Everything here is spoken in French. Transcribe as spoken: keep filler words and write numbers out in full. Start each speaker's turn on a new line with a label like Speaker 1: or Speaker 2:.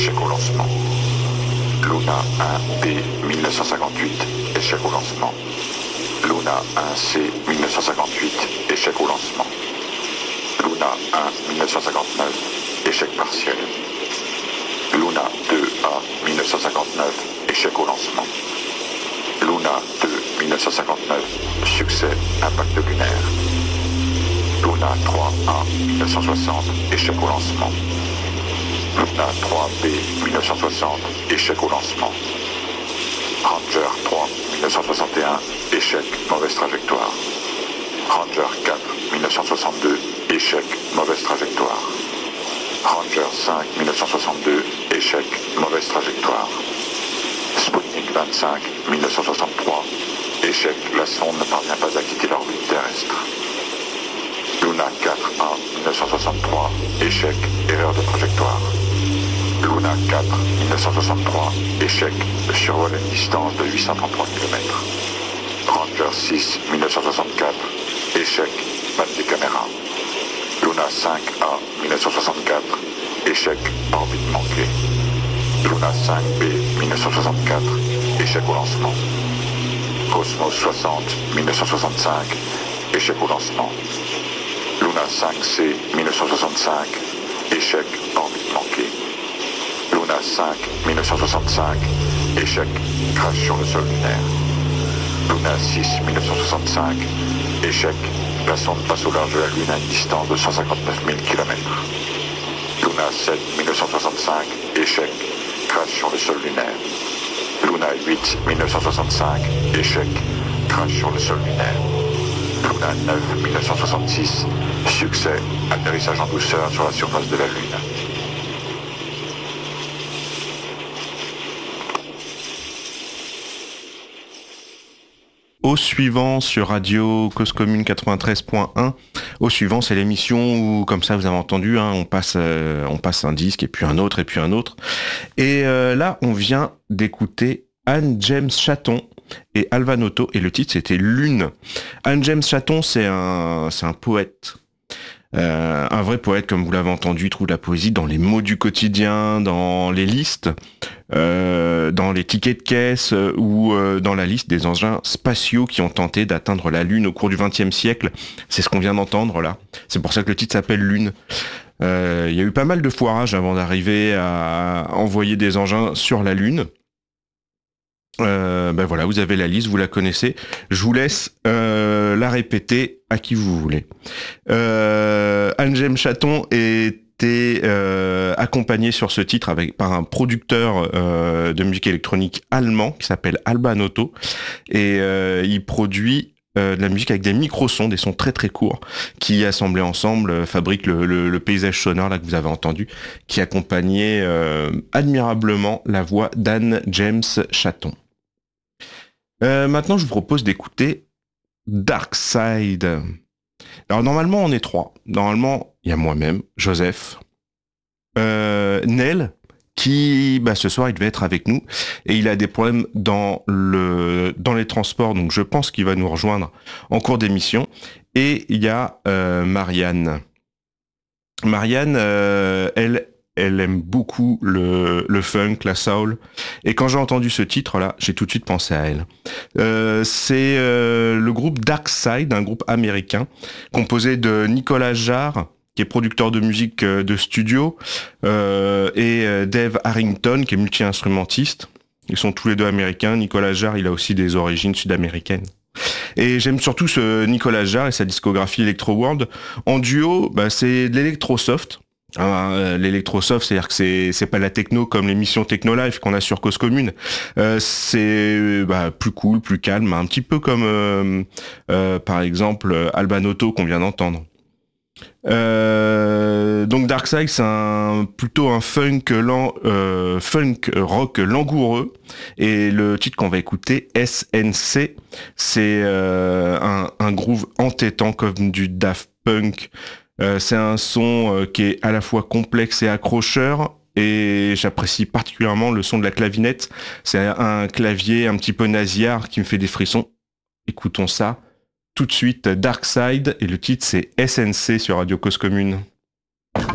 Speaker 1: échec au lancement. Luna un B mille neuf cent cinquante-huit, échec au lancement. Luna un C mille neuf cent cinquante-huit, échec au lancement. Luna un mille neuf cent cinquante-neuf, échec partiel. Luna deux A mille neuf cent cinquante-neuf, échec au lancement. Luna deux mille neuf cent cinquante-neuf, succès, impact lunaire. Luna trois A mille neuf cent soixante, échec au lancement. Luna trois B mille neuf cent soixante, échec au lancement. Ranger trois mille neuf cent soixante et un, échec, mauvaise trajectoire. Ranger quatre mille neuf cent soixante-deux, échec, mauvaise trajectoire. Ranger cinq mille neuf cent soixante-deux, échec, mauvaise trajectoire. Sputnik vingt-cinq mille neuf cent soixante-trois, échec, la sonde ne parvient pas à quitter l'orbite terrestre. Luna quatre A mille neuf cent soixante-trois, échec, erreur de trajectoire. Luna quatre mille neuf cent soixante-trois, échec, survol à une distance de huit cent trente-trois kilomètres. Ranger six mille neuf cent soixante-quatre, échec, panne des caméras. Luna cinq A mille neuf cent soixante-quatre, échec, orbite manquée. Luna cinq B mille neuf cent soixante-quatre, échec au lancement. Cosmos soixante mille neuf cent soixante-cinq, échec au lancement. Luna cinq C mille neuf cent soixante-cinq, échec, orbite manquée. Luna cinq mille neuf cent soixante-cinq, échec, crash sur le sol lunaire. Luna six mille neuf cent soixante-cinq, échec, la sonde passe au large de la Lune à une distance de cent cinquante-neuf mille kilomètres. Luna sept mille neuf cent soixante-cinq, échec, crash sur le sol lunaire. Luna huit mille neuf cent soixante-cinq, échec, crash sur le sol lunaire. Luna neuf mille neuf cent soixante-six, succès, atterrissage en douceur sur la surface de la Lune.
Speaker 2: Au suivant sur Radio Cause Commune quatre-vingt-treize point un. Au suivant, c'est l'émission où, comme ça vous avez entendu, hein, on passe euh, on passe un disque et puis un autre et puis un autre. Et euh, là, on vient d'écouter Anne James Chatton et Alva Noto, et le titre c'était Lune. Anne James Chatton, c'est un c'est un poète. Euh, un vrai poète, comme vous l'avez entendu, il trouve la poésie dans les mots du quotidien, dans les listes, euh, dans les tickets de caisse euh, ou euh, dans la liste des engins spatiaux qui ont tenté d'atteindre la Lune au cours du vingtième siècle. C'est ce qu'on vient d'entendre là. C'est pour ça que le titre s'appelle Lune. Euh, il y a eu pas mal de foirages avant d'arriver à envoyer des engins sur la Lune. Euh, ben voilà, vous avez la liste, vous la connaissez. Je vous laisse euh, la répéter à qui vous voulez. Euh, Anne James Chatton était euh, accompagnée sur ce titre avec par un producteur euh, de musique électronique allemand qui s'appelle Alba Noto, et euh, il produit euh, de la musique avec des micro-sons, des sons très très courts, qui assemblés ensemble euh, fabriquent le, le, le paysage sonore là que vous avez entendu, qui accompagnait euh, admirablement la voix d'Anne James Chatton. Euh, maintenant, je vous propose d'écouter Dark Side. Alors, normalement, on est trois. Normalement, il y a moi-même, Joseph, euh, Nel, qui, bah, ce soir, il devait être avec nous, et il a des problèmes dans le, dans les transports, donc je pense qu'il va nous rejoindre en cours d'émission. Et il y a euh, Marianne. Marianne, euh, elle, elle aime beaucoup le, le funk, la soul. Et quand j'ai entendu ce titre-là, j'ai tout de suite pensé à elle. Euh, c'est euh, le groupe Dark Side, un groupe américain, composé de Nicolas Jarre, qui est producteur de musique de studio, euh, et Dave Harrington, qui est multi-instrumentiste. Ils sont tous les deux américains. Nicolas Jarre, il a aussi des origines sud-américaines. Et j'aime surtout ce Nicolas Jarre et sa discographie Electro World. En duo, bah, c'est de l'électro-soft. Euh, l'électro-soft, c'est-à-dire que c'est c'est pas la techno comme l'émission Techno Live qu'on a sur Cause Commune. Euh, c'est bah, plus cool, plus calme, un petit peu comme euh, euh, par exemple Alba Noto qu'on vient d'entendre. Euh, donc Darkside, c'est un, plutôt un funk, lan, euh, funk rock langoureux, et le titre qu'on va écouter, S N C, c'est euh, un, un groove entêtant comme du Daft Punk. Euh, c'est un son euh, qui est à la fois complexe et accrocheur, et j'apprécie particulièrement le son de la clavinette. C'est un clavier un petit peu nasillard qui me fait des frissons. Écoutons ça tout de suite, Darkside, et le titre c'est S N C sur Radio Cause Commune.